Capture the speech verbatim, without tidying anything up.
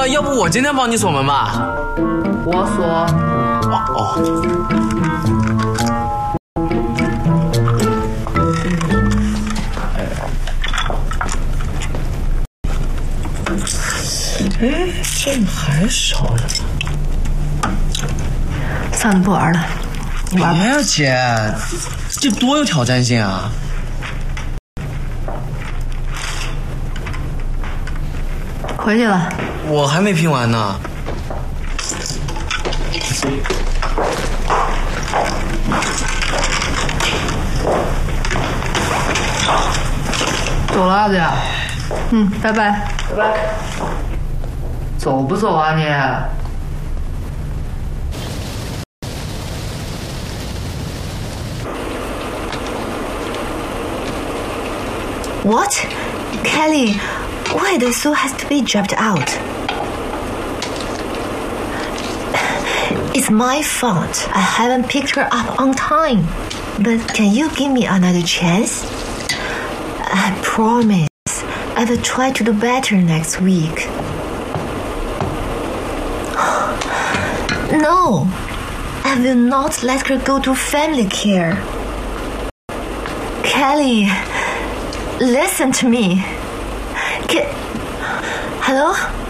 呃，要不我今天帮你锁门吧？ 我锁。 哦哦。哎，这还少了。 算了，不玩了。你玩吧。 别呀，姐，这多有挑战性啊！ 回去了。 我还没拼完呢。 走了，阿姐。嗯，拜拜。拜拜。走不走啊你 ？What? Kelly, why the suit has to be dropped out? It's my fault. I haven't picked her up on time. But can you give me another chance? I promise I will try to do better next week. No, I will not let her go to family care. Kelly, listen to me. Ke- Hello?